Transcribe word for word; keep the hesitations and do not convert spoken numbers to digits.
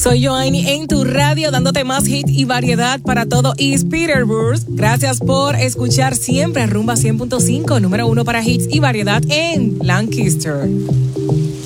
Soy Joanny en tu radio, dándote más hit y variedad para todo East Peterborough. Gracias por escuchar siempre Rumba cien punto cinco, número uno para hits y variedad en Lancaster.